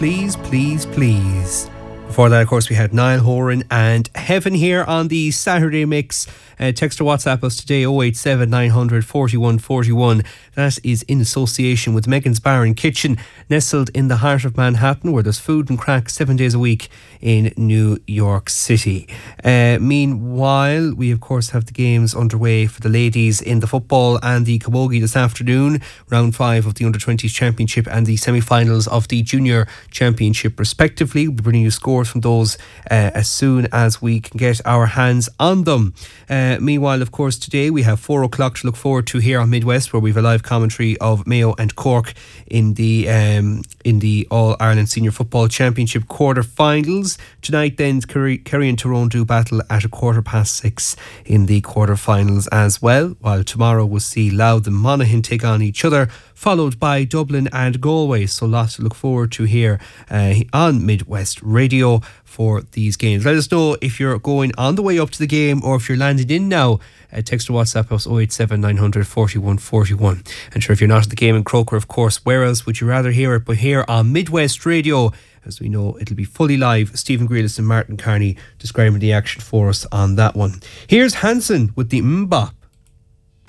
Please, please, please. Before that, of course, we had Niall Horan and Heaven here on the Saturday Mix. Text or WhatsApp us today 087 900 41 41. That is in association with Megan's Bar and Kitchen, nestled in the heart of Manhattan, where there's food and crack 7 days a week in New York City. Meanwhile, we of course have the games underway for the ladies in the football and the camogie this afternoon. Round 5 of the Under-20s Championship and the semi-finals of the Junior Championship respectively. We'll be bringing you scores from those as soon as we can get our hands on them. Meanwhile, of course, today we have 4 o'clock to look forward to here on Midwest, where we have a live commentary of Mayo and Cork in the All-Ireland Senior Football Championship quarter-finals. Tonight then, Kerry and Tyrone do battle at 6:15 in the quarter-finals as well, while tomorrow we'll see Louth and Monaghan take on each other, followed by Dublin and Galway. So lots to look forward to here on Midwest Radio for these games. Let us know if you're going on the way up to the game or if you're landing in now. Text or WhatsApp us 087 900 41 41. And sure, if you're not at the game in Croker, of course, where else would you rather hear it but here on Midwest Radio? As we know, it'll be fully live. Stephen Grealis and Martin Carney describing the action for us on that one. Here's Hanson with the Mbop.